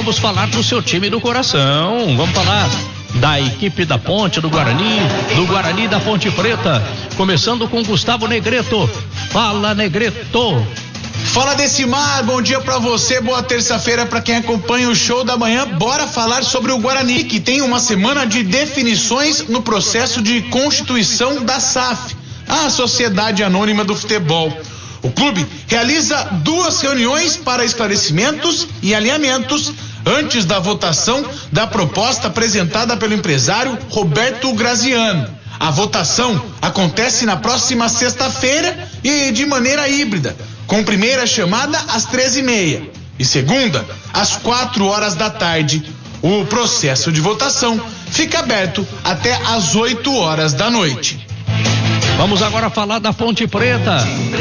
vamos falar do seu time do coração. Vamos falar da equipe da Ponte, do Guarani da Ponte Preta. Começando com Gustavo Negreto. Fala, Negreto. Fala, Decimar, bom dia pra você, boa terça-feira pra quem acompanha o Show da Manhã. Bora falar sobre o Guarani, que tem uma semana de definições no processo de constituição da SAF, a Sociedade Anônima do Futebol. O clube realiza 2 reuniões para esclarecimentos e alinhamentos antes da votação da proposta apresentada pelo empresário Roberto Graziano. A votação acontece na próxima sexta-feira e de maneira híbrida, com primeira chamada às 13h30 e segunda às 4h da tarde. O processo de votação fica aberto até às 8h da noite. Vamos agora falar da Ponte Preta.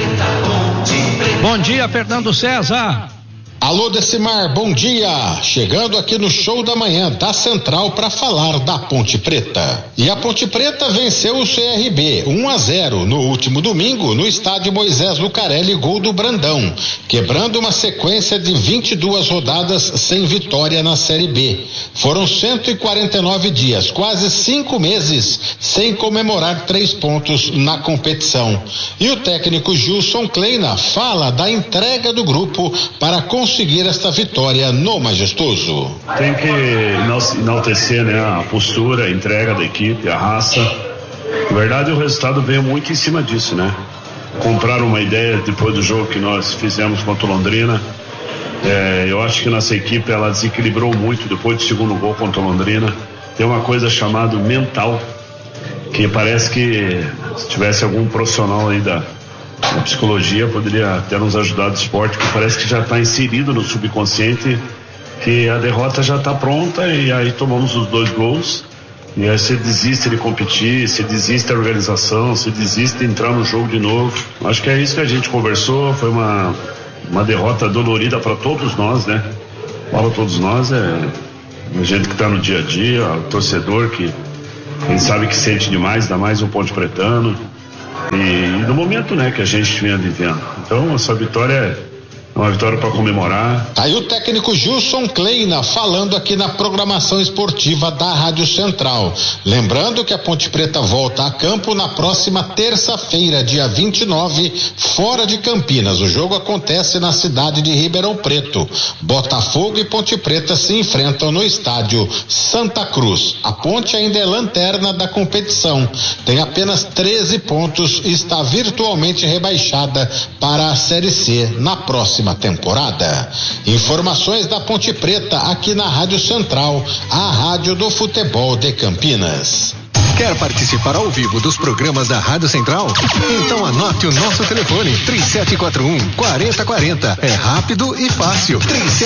Bom dia, Fernando César. Alô, Decimar, bom dia. Chegando aqui no Show da Manhã da Central para falar da Ponte Preta. E a Ponte Preta venceu o CRB 1-0 no último domingo no estádio Moisés Lucarelli, gol do Brandão, quebrando uma sequência de 22 rodadas sem vitória na Série B. Foram 149 dias, quase 5 meses, sem comemorar 3 pontos na competição. E o técnico Gilson Kleina fala da entrega do grupo para conseguir esta vitória no Majestoso. Tem que enaltecer, né, a postura, a entrega da equipe, a raça. Na verdade, o resultado veio muito em cima disso, né? Compraram uma ideia depois do jogo que nós fizemos contra o Londrina. Eu acho que nossa equipe ela desequilibrou muito depois do segundo gol contra o Londrina. Tem uma coisa chamada mental, que parece que se tivesse algum profissional aí da psicologia poderia ter nos ajudado o esporte, que parece que já está inserido no subconsciente que a derrota já está pronta, e aí tomamos os 2 gols e aí você desiste de competir, você desiste da organização, você desiste de entrar no jogo de novo. Acho que é isso que a gente conversou. Foi uma derrota dolorida para todos nós, né? Para todos nós, a gente que está no dia a dia, o torcedor que quem sabe que sente demais, ainda mais um Ponte Pretano. E no momento, né, que a gente vinha vivendo. Então, essa vitória é uma vitória para comemorar. Aí o técnico Gilson Kleina falando aqui na programação esportiva da Rádio Central. Lembrando que a Ponte Preta volta a campo na próxima terça-feira, dia 29, fora de Campinas. O jogo acontece na cidade de Ribeirão Preto. Botafogo e Ponte Preta se enfrentam no estádio Santa Cruz. A Ponte ainda é lanterna da competição. Tem apenas 13 pontos e está virtualmente rebaixada para a Série C na próxima temporada. Informações da Ponte Preta aqui na Rádio Central, a rádio do futebol de Campinas. Quer participar ao vivo dos programas da Rádio Central? Então anote o nosso telefone 3741-4040. É rápido e fácil.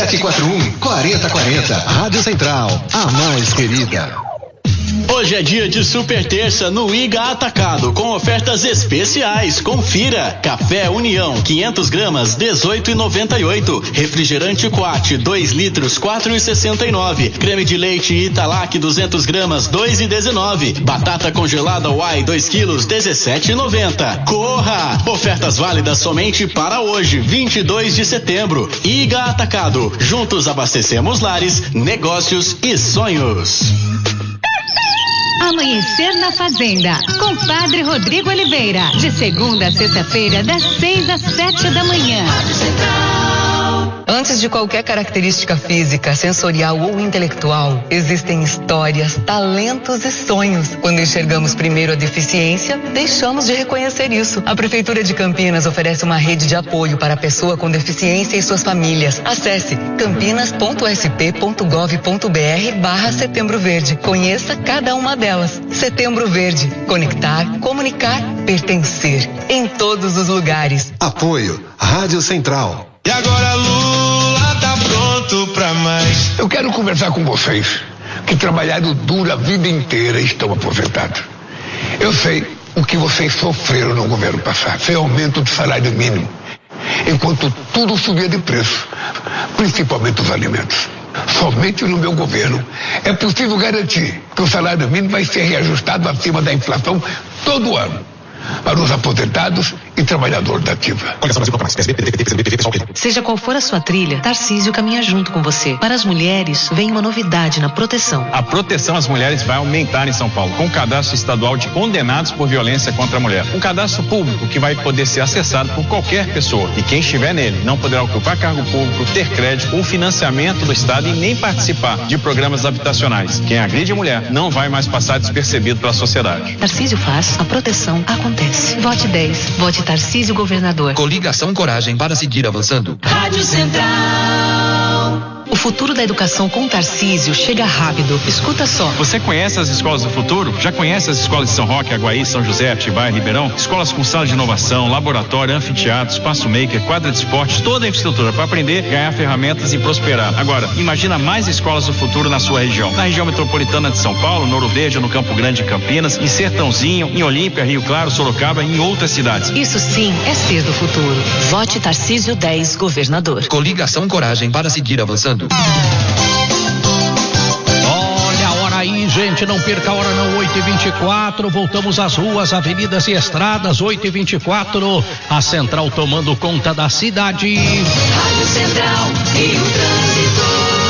3741-4040. Rádio Central, a mais querida. Hoje é dia de super terça no Iga Atacado, com ofertas especiais. Confira: café União 500 gramas 18,98, refrigerante Quat 2 litros 4,69, creme de leite Italac 200 gramas 2,19, batata congelada Uai 2 quilos 17,90. Corra! Ofertas válidas somente para hoje, 22 de setembro. Iga Atacado, juntos abastecemos lares, negócios e sonhos. Amanhecer na Fazenda, com Padre Rodrigo Oliveira, de segunda a sexta-feira, das 6 às 7 da manhã. Antes de qualquer característica física, sensorial ou intelectual, existem histórias, talentos e sonhos. Quando enxergamos primeiro a deficiência, deixamos de reconhecer isso. A Prefeitura de Campinas oferece uma rede de apoio para a pessoa com deficiência e suas famílias. Acesse campinas.sp.gov.br/Setembro Verde. Conheça cada uma delas. Setembro Verde. Conectar, comunicar, pertencer. Em todos os lugares. Apoio Rádio Central. E agora Lula tá pronto pra mais. Eu quero conversar com vocês que trabalharam duro a vida inteira e estão aposentados. Eu sei o que vocês sofreram no governo passado. Foi aumento do salário mínimo, enquanto tudo subia de preço, principalmente os alimentos. Somente no meu governo é possível garantir que o salário mínimo vai ser reajustado acima da inflação todo ano, para os aposentados e trabalhador da ativa. Seja qual for a sua trilha, Tarcísio caminha junto com você. Para as mulheres, vem uma novidade na proteção. A proteção às mulheres vai aumentar em São Paulo, com o cadastro estadual de condenados por violência contra a mulher. Um cadastro público que vai poder ser acessado por qualquer pessoa. E quem estiver nele não poderá ocupar cargo público, ter crédito ou financiamento do Estado e nem participar de programas habitacionais. Quem agride a mulher não vai mais passar despercebido pela sociedade. Tarcísio faz, a proteção acontece. Vote 10. Vote Tarcísio governador. Coligação Coragem para seguir avançando. Rádio Central. O futuro da educação com Tarcísio chega rápido. Escuta só. Você conhece as escolas do futuro? Já conhece as escolas de São Roque, Aguaí, São José, Atibaia, Ribeirão? Escolas com sala de inovação, laboratório, anfiteatro, espaço maker, quadra de esporte, toda a infraestrutura para aprender, ganhar ferramentas e prosperar. Agora, imagina mais escolas do futuro na sua região. Na região metropolitana de São Paulo, no Ouro Verde, no Campo Grande, em Campinas, em Sertãozinho, em Olímpia, Rio Claro, Sorocaba e em outras cidades. Isso sim é ser do futuro. Vote Tarcísio 10, governador. Coligação Coragem para seguir avançando. Olha a hora aí, gente, não perca a hora não, 8h24, voltamos às ruas, avenidas e estradas, 8h24, a Central tomando conta da cidade. Rádio Central e o trânsito.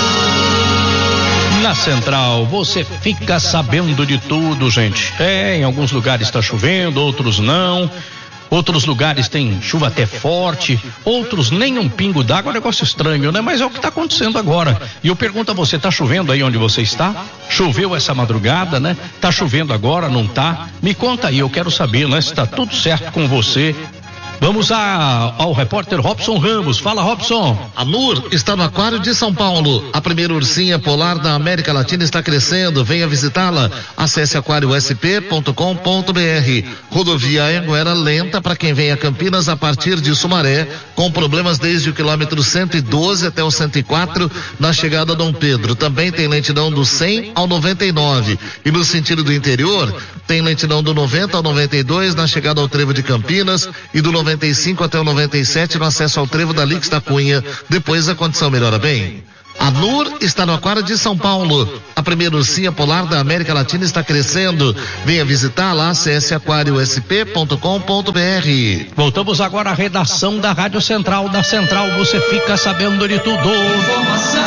Na Central, você fica sabendo de tudo, gente. Em alguns lugares está chovendo, outros não. Outros lugares tem chuva até forte, outros nem um pingo d'água, é um negócio estranho, né? Mas é o que está acontecendo agora. E eu pergunto a você, tá chovendo aí onde você está? Choveu essa madrugada, né? Tá chovendo agora, não tá? Me conta aí, eu quero saber, né? Se tá tudo certo com você. Vamos ao repórter Robson Ramos. Fala, Robson. A NUR está no Aquário de São Paulo. A primeira ursinha polar da América Latina está crescendo. Venha visitá-la. Acesse aquariosp.com.br. Rodovia Anhanguera lenta para quem vem a Campinas a partir de Sumaré, com problemas desde o quilômetro 112 até o 104 na chegada a Dom Pedro. Também tem lentidão do 100 ao 99. E no sentido do interior, tem lentidão do 90 ao 92 na chegada ao Trevo de Campinas e do 95 até o 97 no acesso ao Trevo da Lix da Cunha. Depois a condição melhora bem. A NUR está no Aquário de São Paulo. A primeira ursinha polar da América Latina está crescendo. Venha visitá-la, acesse aquariosp.com.br. Voltamos agora à redação da Rádio Central. Da Central você fica sabendo de tudo. Informação.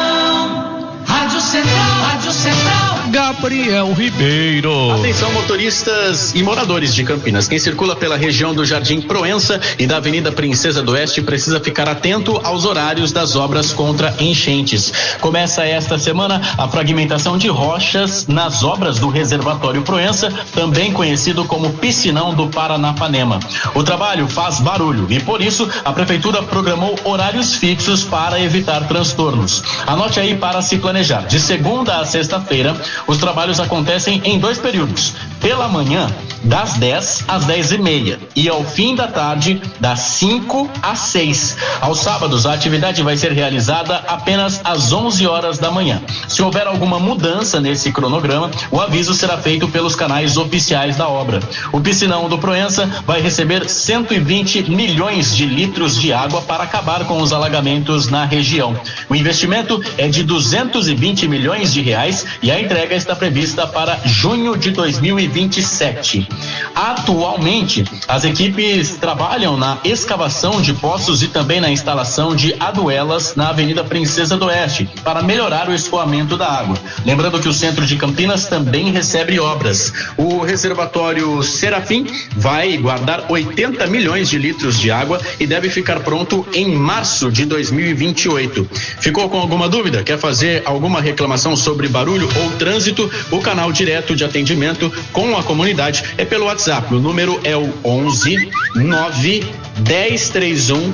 Rádio Central. Rádio Central. Gabriel Ribeiro. Atenção, motoristas e moradores de Campinas. Quem circula pela região do Jardim Proença e da Avenida Princesa do Oeste precisa ficar atento aos horários das obras contra enchentes. Começa esta semana a fragmentação de rochas nas obras do Reservatório Proença, também conhecido como Piscinão do Paranapanema. O trabalho faz barulho e, por isso, a Prefeitura programou horários fixos para evitar transtornos. Anote aí para se planejar. De segunda a sexta-feira, os trabalhos acontecem em 2 períodos. Pela manhã, das 10 às 10h30 e ao fim da tarde, das 5 às 6. Aos sábados, a atividade vai ser realizada apenas às 11 horas da manhã. Se houver alguma mudança nesse cronograma, o aviso será feito pelos canais oficiais da obra. O Piscinão do Proença vai receber 120 milhões de litros de água para acabar com os alagamentos na região. O investimento é de 220 milhões de reais e a entrega está prevista para junho de 2027. Atualmente, as equipes trabalham na escavação de poços e também na instalação de aduelas na Avenida Princesa do Oeste para melhorar o escoamento da água. Lembrando que o centro de Campinas também recebe obras. O reservatório Serafim vai guardar 80 milhões de litros de água e deve ficar pronto em março de 2028. Ficou com alguma dúvida? Quer fazer alguma reclamação sobre barulho ou trânsito? O canal direto de atendimento com a comunidade é pelo WhatsApp. O número é o 11 9 1031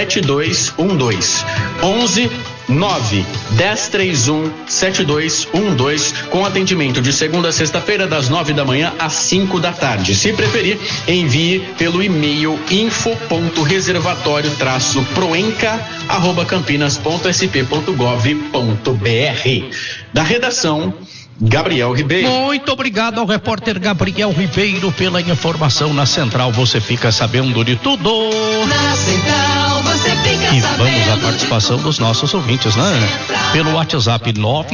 7212. 11 9 1031 7212, com atendimento de segunda a sexta-feira das 9 da manhã às 5 da tarde. Se preferir, envie pelo e-mail info.reservatório-proenca@campinas.sp.gov.br. Da redação, Gabriel Ribeiro. Muito obrigado ao repórter Gabriel Ribeiro pela informação. Na Central você fica sabendo de tudo. Na Central você fica E vamos à participação dos nossos ouvintes, né? Pelo WhatsApp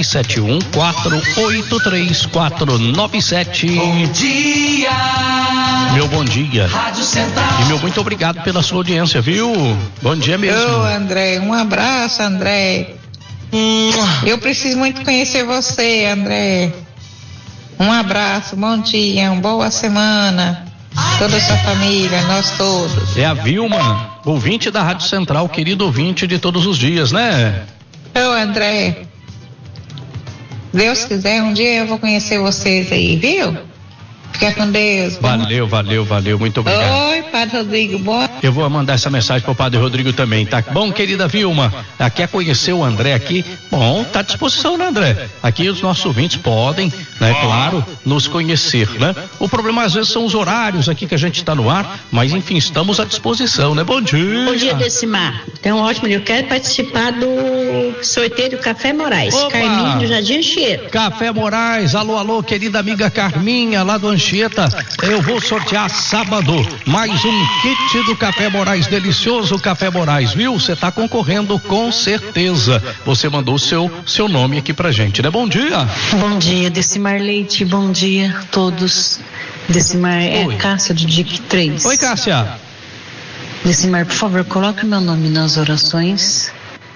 971-483-497. Bom dia. Meu bom dia. Rádio Central. E meu muito obrigado pela sua audiência, viu? Bom dia mesmo. Ô, André, um abraço, André. Eu preciso muito conhecer você, André. Um abraço, bom dia, uma boa semana. Toda a sua família, nós todos. É a Vilma, ouvinte da Rádio Central, querido ouvinte de todos os dias, né? Ô, André, Deus quiser, um dia eu vou conhecer vocês aí, viu? Fica com Deus. Valeu, muito obrigado. Oi, Padre Rodrigo, boa. Eu vou mandar essa mensagem pro Padre Rodrigo também, tá bom, querida Vilma? Quer conhecer o André aqui? Bom, tá à disposição, né, André? Aqui os nossos ouvintes podem, né, claro, nos conhecer, né? O problema às vezes são os horários aqui que a gente tá no ar, mas enfim, estamos à disposição, né? Bom dia. Bom dia, Decimar. Então, ótimo, eu quero participar do sorteio do Café Moraes. Opa! Carminha do Jardim Anchieta. Café Moraes, alô, querida amiga Carminha, lá do Anchieta. Eu vou sortear sábado mais um kit do Café Moraes, delicioso Café Moraes, viu? Você tá concorrendo com certeza. Você mandou seu nome aqui pra gente, né? Bom dia. Bom dia, Decimar Leite, bom dia a todos. Decimar, é a Cássia do DIC 3. Oi, Cássia. Decimar, por favor, coloque meu nome nas orações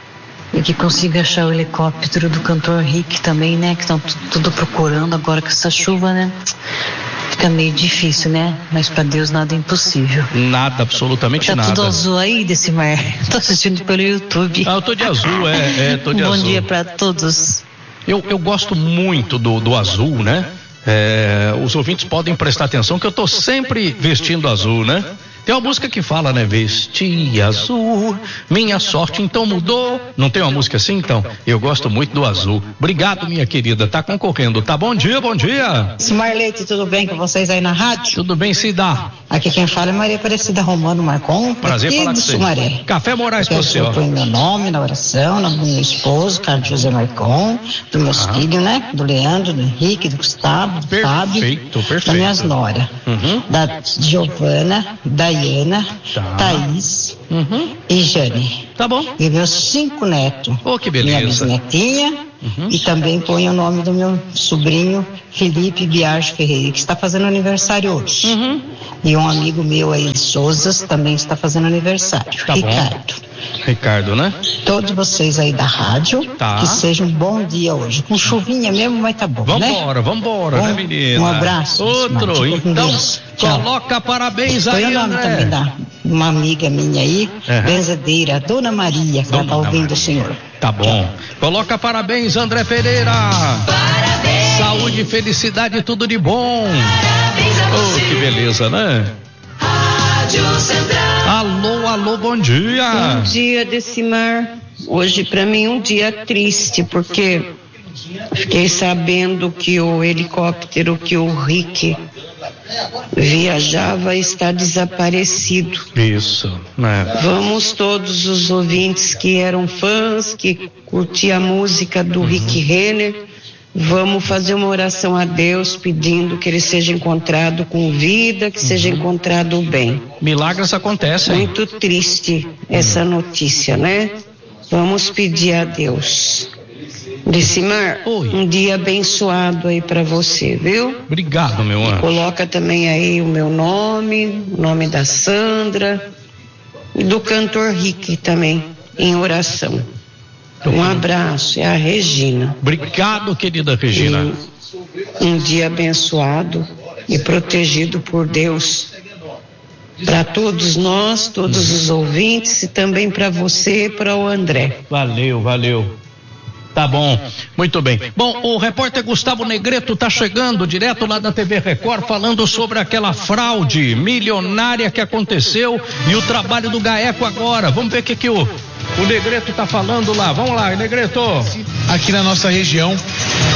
e que consiga achar o helicóptero do cantor Rick também, né? Que estão tudo procurando agora com essa chuva, né? Fica meio difícil, né? Mas pra Deus nada é impossível. Nada, absolutamente nada. Tá tudo azul aí, Decimar? Tô assistindo pelo YouTube. Eu tô de azul, tô de azul. Bom dia pra todos. Eu gosto muito do azul, né? Os ouvintes podem prestar atenção que eu tô sempre vestindo azul, né? Tem uma música que fala, né? Vesti azul, minha sorte então mudou. Não tem uma música assim, então? Eu gosto muito do azul. Obrigado, minha querida. Tá concorrendo, tá? Bom dia, bom dia. Marlete, tudo bem com vocês aí na rádio? Tudo bem, Cida. Aqui quem fala é Maria Aparecida Romano Marcon. Prazer falar com você. Sumaré. Café Moraes pra você, ó. Eu meu nome na oração, no meu esposo, Carlos José Marcon, dos meus filhos, né? Do Leandro, do Henrique, do Gustavo, do Fábio. Perfeito. Da minhas nora. Da Giovana, da Iana, Thaís e Jane. Tá bom. E meus 5 netos. Que beleza. Minha bisnetinha. E também põe o nome do meu sobrinho Felipe Biagio Ferreira, que está fazendo aniversário hoje. E um amigo meu aí de Souzas também está fazendo aniversário. Tá Ricardo. Bom. Ricardo, né? Todos vocês aí da rádio, que seja um bom dia hoje. Com chuvinha mesmo, mas tá bom, Vambora, né, menina? Um abraço. Outro, então, coloca parabéns aí, Põe o nome também da uma amiga minha aí, benzedeira, a Dona Maria, que ela tá ouvindo o senhor. Tá bom. Coloca parabéns, André Pereira. Parabéns. Saúde, felicidade, tudo de bom. Parabéns que beleza, né? Rádio Central. Alô, bom dia. Bom dia, Decimar. Hoje pra mim um dia triste, porque fiquei sabendo que o helicóptero que o Rick viajava está desaparecido. Isso, né? Vamos todos os ouvintes que eram fãs, que curtiam a música do Rick Renner, vamos fazer uma oração a Deus pedindo que ele seja encontrado com vida, que seja encontrado bem. Milagres acontecem. Muito triste essa notícia, né? Vamos pedir a Deus. Decimar, um dia abençoado aí pra você, viu? Obrigado, meu anjo. Coloca também aí o meu nome, o nome da Sandra e do cantor Rick também, em oração. Um abraço, é a Regina. Obrigado, querida Regina. E um dia abençoado e protegido por Deus para todos nós, todos os ouvintes e também para você e para o André. Valeu. Tá bom, muito bem. Bom, o repórter Gustavo Negreto tá chegando direto lá da TV Record falando sobre aquela fraude milionária que aconteceu e o trabalho do GAECO agora. Vamos ver o que o Negreto tá falando lá. Vamos lá, Negreto. Aqui na nossa região,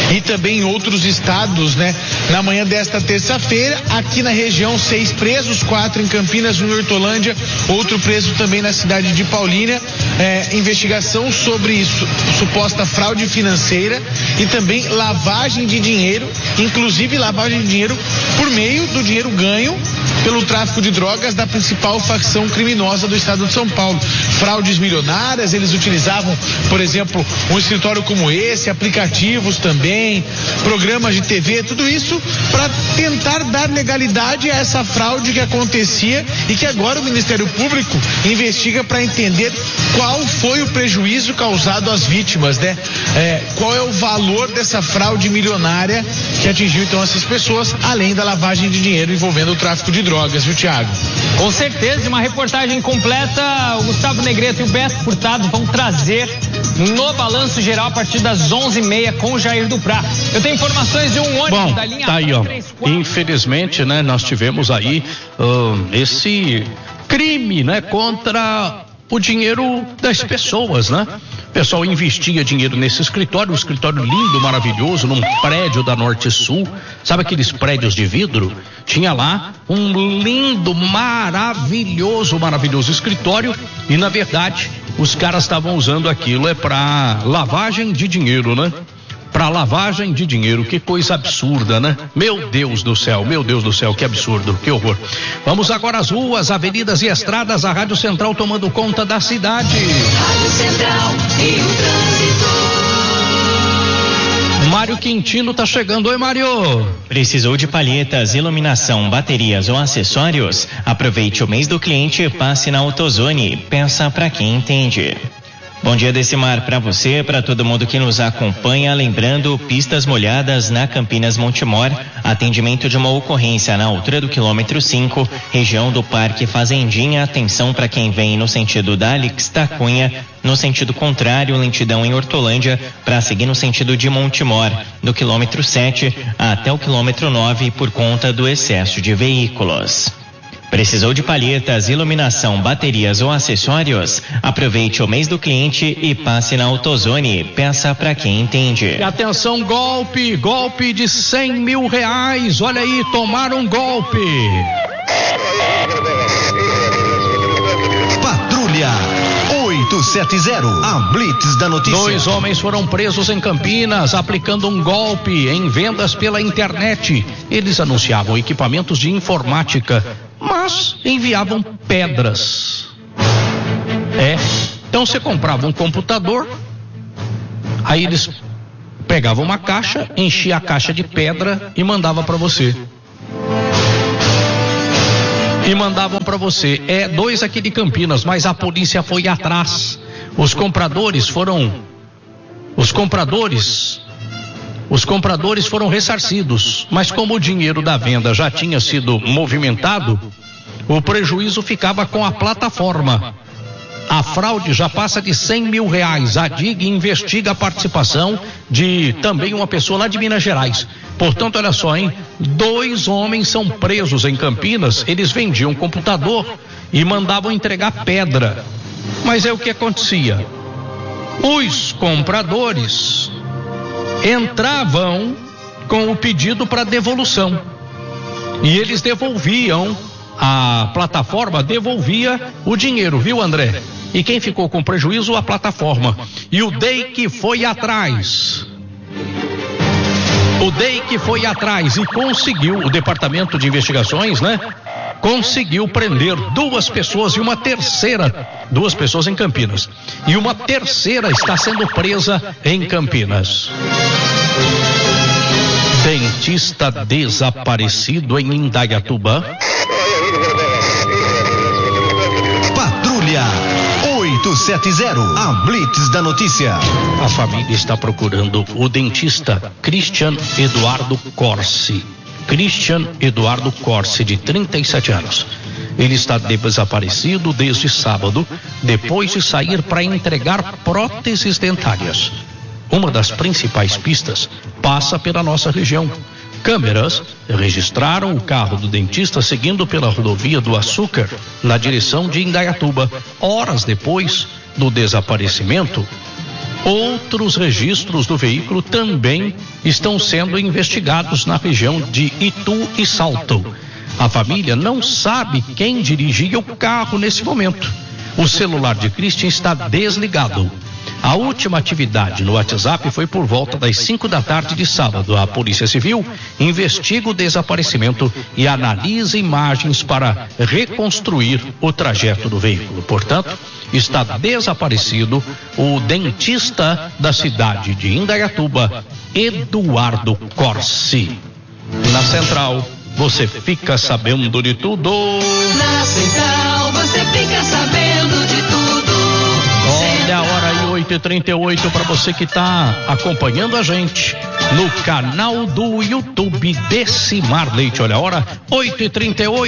e também em outros estados, né? Na manhã desta terça-feira, aqui na região, 6 presos, 4 em Campinas, 1 em Hortolândia, outro preso também na cidade de Paulínia. Investigação sobre suposta fraude financeira e também lavagem de dinheiro, inclusive lavagem de dinheiro por meio do dinheiro ganho pelo tráfico de drogas da principal facção criminosa do estado de São Paulo. Fraudes milionárias, eles utilizavam, por exemplo, um escritório como esse, aplicativos também, programas de TV, tudo isso para tentar dar legalidade a essa fraude que acontecia e que agora o Ministério Público investiga para entender qual foi o prejuízo causado às vítimas, né? Qual é o valor dessa fraude milionária que atingiu então essas pessoas, além da lavagem de dinheiro envolvendo o tráfico de drogas, viu, Thiago? Com certeza, uma reportagem completa, o Gustavo Negreto e o Beto Furtado vão trazer no Balanço Geral a partir das 11h30 com o Jair Duprá. Eu tenho informações de um ônibus da linha... Tá aí, ó. Infelizmente, né, nós tivemos aí esse crime, né, contra o dinheiro das pessoas, né? O pessoal investia dinheiro nesse escritório, um escritório lindo, maravilhoso, num prédio da Norte Sul. Sabe aqueles prédios de vidro? Tinha lá um lindo, maravilhoso escritório e, na verdade, os caras estavam usando aquilo para lavagem de dinheiro, né? Para lavagem de dinheiro, que coisa absurda, né? Meu Deus do céu, que absurdo, que horror. Vamos agora às ruas, avenidas e estradas, a Rádio Central tomando conta da cidade. Rádio Central e o trânsito. Mário Quintino tá chegando. Oi, Mário. Precisou de palhetas, iluminação, baterias ou acessórios? Aproveite o mês do cliente, passe na AutoZone. Pensa pra quem entende. Bom dia, Decimar, para você, para todo mundo que nos acompanha, lembrando, pistas molhadas na Campinas Montemor, atendimento de uma ocorrência na altura do quilômetro 5, região do Parque Fazendinha, atenção para quem vem no sentido da Alix da Cunha, no sentido contrário, lentidão em Hortolândia, para seguir no sentido de Montemor, do quilômetro 7 até o quilômetro 9, por conta do excesso de veículos. Precisou de palhetas, iluminação, baterias ou acessórios? Aproveite o mês do cliente e passe na AutoZone. Peça para quem entende. E atenção, golpe de R$100 mil. Olha aí, tomaram um golpe. Patrulha 870, a Blitz da notícia. 2 homens foram presos em Campinas, aplicando um golpe em vendas pela internet. Eles anunciavam equipamentos de informática, mas enviavam pedras. Então você comprava um computador, aí eles pegavam uma caixa, enchia a caixa de pedra e mandava para você. Mandavam para você. 2 aqui de Campinas, mas a polícia foi atrás. Os compradores foram ressarcidos, mas como o dinheiro da venda já tinha sido movimentado, o prejuízo ficava com a plataforma. A fraude já passa de R$100 mil. A DIG investiga a participação de também uma pessoa lá de Minas Gerais. Portanto, olha só, hein? 2 homens são presos em Campinas. Eles vendiam computador e mandavam entregar pedra. Mas é o que acontecia. Os compradores entravam com o pedido para devolução. E eles devolviam, a plataforma devolvia o dinheiro, viu, André? E quem ficou com prejuízo? A plataforma. E o DEIC foi atrás. E conseguiu, o Departamento de Investigações, né? Conseguiu prender 2 pessoas e uma terceira, 2 pessoas em Campinas. E uma terceira está sendo presa em Campinas. Dentista desaparecido em Indaiatuba. Patrulha 870, a Blitz da notícia. A família está procurando o dentista Christian Eduardo Corsi. De 37 anos. Ele está desaparecido desde sábado, depois de sair para entregar próteses dentárias. Uma das principais pistas passa pela nossa região. Câmeras registraram o carro do dentista seguindo pela rodovia do Açúcar, na direção de Indaiatuba. Horas depois do desaparecimento, Outros registros do veículo também estão sendo investigados na região de Itu e Salto. A família não sabe quem dirigia o carro nesse momento. O celular de Christian está desligado. A última atividade no WhatsApp foi por volta das 5 da tarde de sábado. A Polícia Civil investiga o desaparecimento e analisa imagens para reconstruir o trajeto do veículo. Portanto, está desaparecido o dentista da cidade de Indaiatuba, Eduardo Corsi. Na Central, você fica sabendo de tudo. Na Central, você fica sabendo de tudo. Olha a hora aí, 8h38, para você que está acompanhando a gente no canal do YouTube Decimar Leite. Olha a hora, 8h38.